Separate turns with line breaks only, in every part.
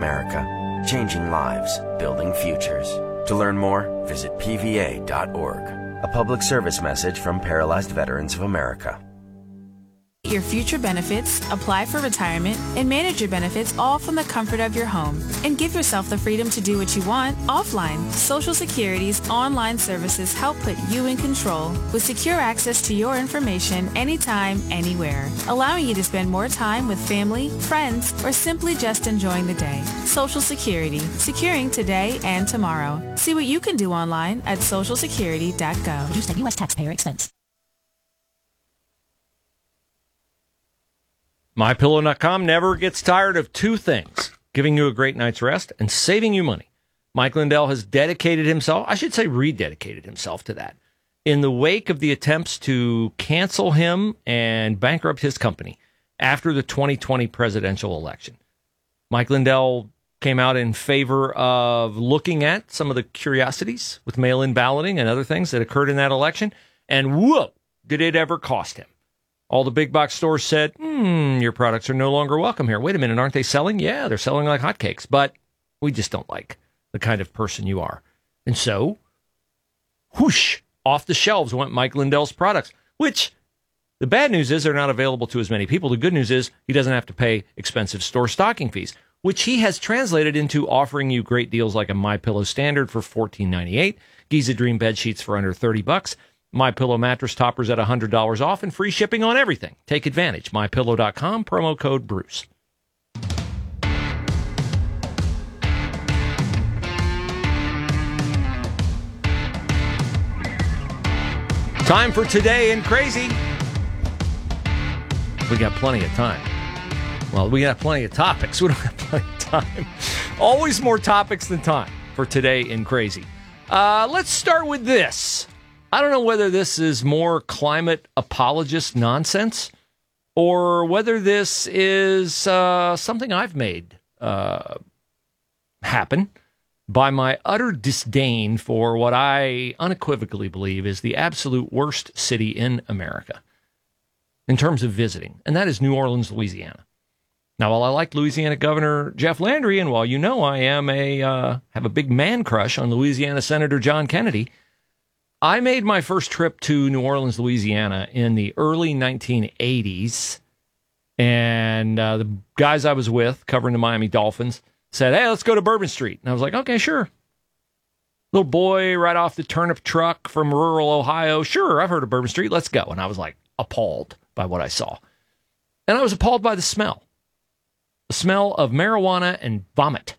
America. Changing lives, building futures. To learn more, visit pva.org. A public service message from Paralyzed Veterans of America.
Your future benefits, apply for retirement, and manage your benefits all from the comfort of your home. And give yourself the freedom to do what you want offline. Social Security's online services help put you in control with secure access to your information anytime, anywhere, allowing you to spend more time with family, friends, or simply just enjoying the day. Social Security, securing today and tomorrow. See what you can do online at socialsecurity.gov.
Produced at U.S. taxpayer expense.
MyPillow.com never gets tired of two things: giving you a great night's rest and saving you money. Mike Lindell has dedicated himself, I should say rededicated himself to that, in the wake of the attempts to cancel him and bankrupt his company after the 2020 presidential election. Mike Lindell came out in favor of looking at some of the curiosities with mail-in balloting and other things that occurred in that election, and whoa, did it ever cost him. All the big box stores said, your products are no longer welcome here. Wait a minute, aren't they selling? Yeah, they're selling like hotcakes, but we just don't like the kind of person you are. And so, whoosh, off the shelves went Mike Lindell's products, which the bad news is they're not available to as many people. The good news is he doesn't have to pay expensive store stocking fees, which he has translated into offering you great deals like a MyPillow Standard for $14.98, Giza Dream bed sheets for under $30, MyPillow mattress toppers at $100 off, and free shipping on everything. Take advantage. MyPillow.com, promo code Bruce. Time for Today in Crazy. We got plenty of time. Well, we got plenty of topics. We don't have plenty of time. Always more topics than time for Today in Crazy. Let's start with this. I don't know whether this is more climate apologist nonsense or whether this is something I've made happen by my utter disdain for what I unequivocally believe is the absolute worst city in America in terms of visiting, and that is New Orleans, Louisiana. Now, while I like Louisiana Governor Jeff Landry, and while you know I am have a big man crush on Louisiana Senator John Kennedy, I made my first trip to New Orleans, Louisiana in the early 1980s, and the guys I was with covering the Miami Dolphins said, hey, let's go to Bourbon Street. And I was like, okay, sure. Little boy right off the turnip truck from rural Ohio. Sure, I've heard of Bourbon Street. Let's go. And I was like appalled by what I saw. And I was appalled by the smell. The smell of marijuana and vomit.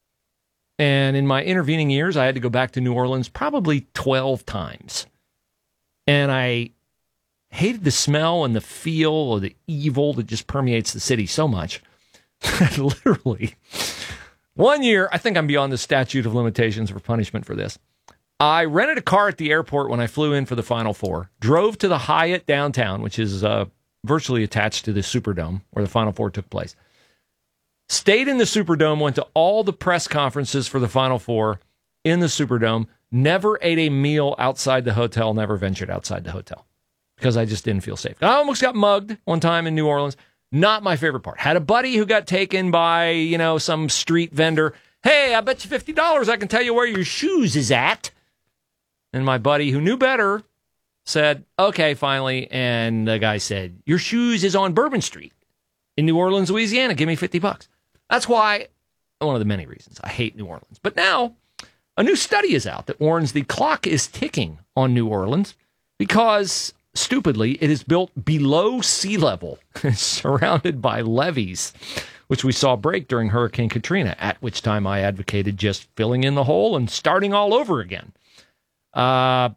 And in my intervening years, I had to go back to New Orleans probably 12 times. And I hated the smell and the feel or the evil that just permeates the city so much that literally, one year, I think I'm beyond the statute of limitations for punishment for this. I rented a car at the airport when I flew in for the Final Four, drove to the Hyatt downtown, which is virtually attached to the Superdome where the Final Four took place. Stayed in the Superdome, went to all the press conferences for the Final Four in the Superdome, never ate a meal outside the hotel, never ventured outside the hotel because I just didn't feel safe. I almost got mugged one time in New Orleans. Not my favorite part. Had a buddy who got taken by, some street vendor. Hey, I bet you $50 I can tell you where your shoes is at. And my buddy who knew better said, okay, finally. And the guy said, your shoes is on Bourbon Street in New Orleans, Louisiana. Give me $50. That's why, one of the many reasons, I hate New Orleans. But now, a new study is out that warns the clock is ticking on New Orleans because, stupidly, it is built below sea level, surrounded by levees, which we saw break during Hurricane Katrina, at which time I advocated just filling in the hole and starting all over again. Torbjorn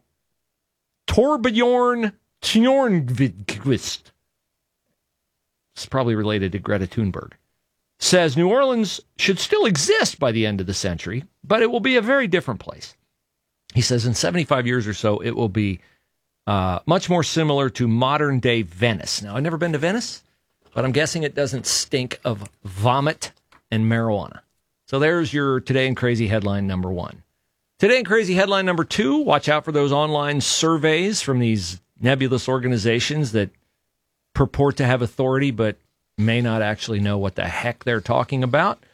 Tjornqvist, it's probably related to Greta Thunberg, says New Orleans should still exist by the end of the century, but it will be a very different place. He says in 75 years or so, it will be much more similar to modern-day Venice. Now, I've never been to Venice, but I'm guessing it doesn't stink of vomit and marijuana. So there's your Today in Crazy headline number one. Today in Crazy headline number two, watch out for those online surveys from these nebulous organizations that purport to have authority but may not actually know what the heck they're talking about.